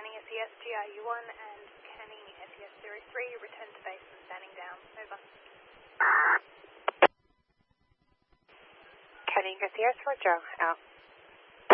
Canning SES GRU1 and Canning SES 03, return to base and standing down. Over. Canning SES Roger, out.